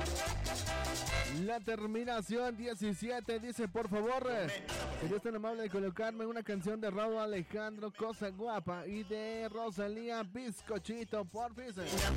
La terminación 17 dice, por favor, sería tan amable de colocarme una canción de Raúl Alejandro, Cosa Guapa, y de Rosalía, Bizcochito, porfis.